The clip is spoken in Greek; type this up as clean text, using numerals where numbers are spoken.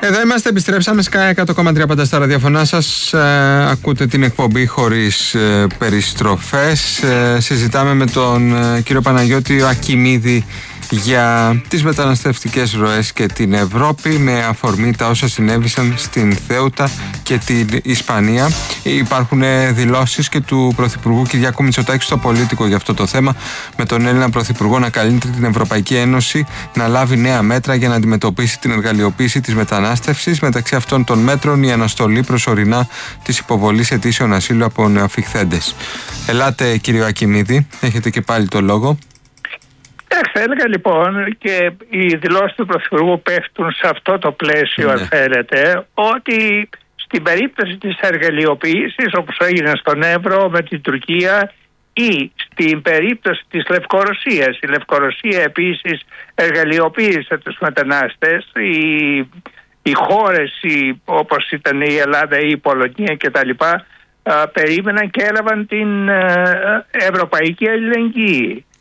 Εδώ είμαστε, επιστρέψαμε. Sky 100,3 στα ραδιοφωνά σας. Ακούτε την εκπομπή χωρίς περιστροφές. Συζητάμε με τον κύριο Παναγιώτη Ακιμίδη για τις μεταναστευτικές ροές και την Ευρώπη, με αφορμή τα όσα συνέβησαν στην Θέουτα και την Ισπανία. Υπάρχουν δηλώσεις και του Πρωθυπουργού Κυριάκου Μητσοτάκη στο Πολίτικο για αυτό το θέμα, με τον Έλληνα Πρωθυπουργό να καλείται την Ευρωπαϊκή Ένωση να λάβει νέα μέτρα για να αντιμετωπίσει την εργαλειοποίηση της μετανάστευσης. Μεταξύ αυτών των μέτρων η αναστολή προσωρινά της υποβολής αιτήσεων ασύλου από νεοαφιχθέντες. Ελάτε, κύριο Ακιμίδη, έχετε και πάλι το λόγο. Θα έλεγα λοιπόν, και οι δηλώσεις του Πρωθυπουργού πέφτουν σε αυτό το πλαίσιο, αν θέλετε, ότι στην περίπτωση της εργαλειοποίησης, όπως έγινε στον Εύρο με την Τουρκία, ή στην περίπτωση της Λευκορωσίας, η Λευκορωσία επίσης εργαλειοποίησε τους μετανάστες, οι χώρες όπως ήταν η Ελλάδα ή η Πολωνία κτλ. Περίμεναν και έλαβαν την ευρωπαϊκή αλληλεγγύη.